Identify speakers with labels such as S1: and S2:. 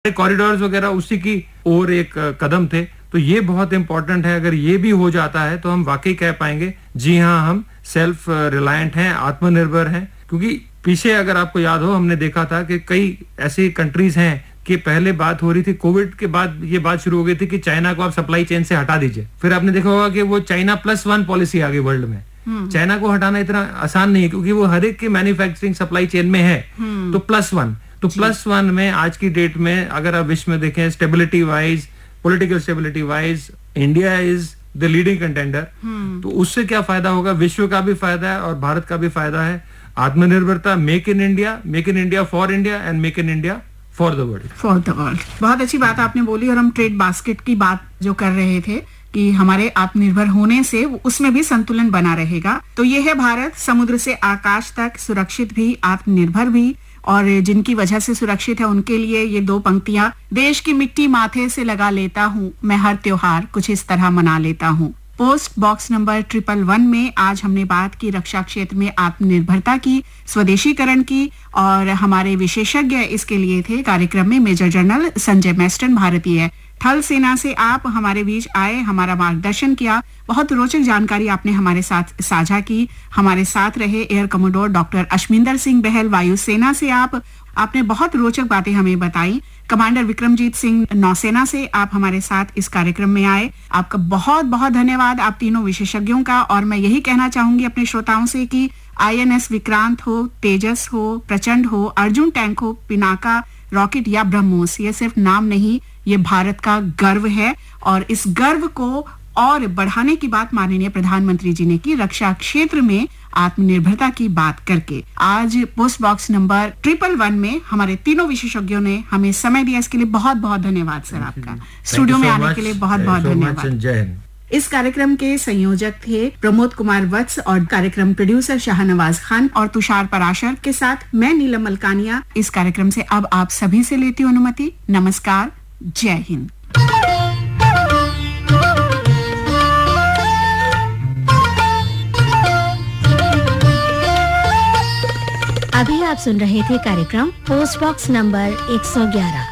S1: Corridors वगैरह उसी की और एक कदम थे। तो ये बहुत इंपॉर्टेंट है। अगर ये भी हो जाता है तो हम वाकई कह पाएंगे जी हाँ, हम सेल्फ रिलायंट हैं, आत्मनिर्भर हैं। क्योंकि पीछे अगर आपको याद हो, हमने देखा था कि कई ऐसी कंट्रीज हैं कि पहले बात हो रही थी, कोविड के बाद ये बात शुरू हो गई थी कि चाइना को आप सप्लाई चेन से हटा दीजिए। फिर आपने देखा होगा कि वो चाइना +1 पॉलिसी आ गई वर्ल्ड में। चाइना को हटाना इतना आसान नहीं है, क्योंकि वो हर एक की मैन्युफैक्चरिंग सप्लाई चेन में है। तो +1, तो +1 में आज की डेट में अगर आप विश्व में देखें, stability wise, political stability wise, India is the leading contender. तो उससे क्या फायदा होगा? विश्व का भी फायदा है और भारत का भी फायदा है। आत्मनिर्भरता, make in India for India and make in India for the world.
S2: बहुत अच्छी बात आपने बोली। और हम ट्रेड बास्केट की बात जो कर रहे थे कि हमारे आत्मनिर्भर होने से उसमें भी संतुलन बना रहेगा। तो ये है भारत, समुद्र से आकाश तक सुरक्षित भी, आत्मनिर्भर भी, और जिनकी वजह से सुरक्षित है उनके लिए ये दो पंक्तियां। देश की मिट्टी माथे से लगा लेता हूँ, मैं हर त्योहार कुछ इस तरह मना लेता हूँ। पोस्ट बॉक्स नंबर 111 में आज हमने बात की रक्षा क्षेत्र में आत्मनिर्भरता की, स्वदेशीकरण की, और हमारे विशेषज्ञ इसके लिए थे कार्यक्रम में मेजर जनरल संजय मेस्टन, भारतीय थल सेना से आप हमारे बीच आए, हमारा मार्गदर्शन किया। बहुत रोचक जानकारी आपने हमारे साथ साझा की। हमारे साथ रहे air commodore doctor Ashwinder Singh बहल, वायुसेना से आपने बहुत रोचक बातें हमें बताई। कमांडर विक्रमजीत सिंह, नौसेना से आप हमारे साथ इस कार्यक्रम में आए। आपका बहुत बहुत धन्यवाद, आप तीनों विशेषज्ञों का। और मैं यही कहना चाहूंगी अपने श्रोताओं से कि INS विक्रांत हो, तेजस हो, प्रचंड हो, अर्जुन टैंक हो, पिनाका रॉकेट या ब्रह्मोस, ये सिर्फ नाम नहीं, ये भारत का गर्व है। और इस गर्व को और बढ़ाने की बात माननीय प्रधानमंत्री जी ने की रक्षा क्षेत्र में आत्मनिर्भरता की बात करके। आज पोस्ट बॉक्स नंबर 111 में हमारे तीनों विशेषज्ञों ने हमें समय दिया, इसके लिए बहुत बहुत धन्यवाद सर आपका। स्टूडियो में आने के लिए बहुत बहुत धन्यवाद। इस कार्यक्रम के संयोजक थे प्रमोद कुमार वत्स और कार्यक्रम प्रोड्यूसर शाहनवाज खान और तुषार पराशर के साथ मैं नीलम मलकानिया। इस कार्यक्रम से अब आप सभी से लेती हूँ अनुमति। नमस्कार, जय हिंद।
S3: अभी आप सुन रहे थे कार्यक्रम पोस्ट बॉक्स नंबर 111।